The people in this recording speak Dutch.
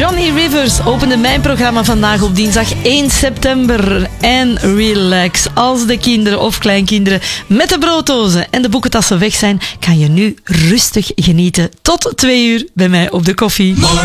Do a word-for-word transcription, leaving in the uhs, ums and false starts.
Johnny Rivers opende mijn programma vandaag op dinsdag één september. En relax. Als de kinderen of kleinkinderen met de brooddozen en de boekentassen weg zijn, kan je nu rustig genieten tot twee uur bij mij op de koffie.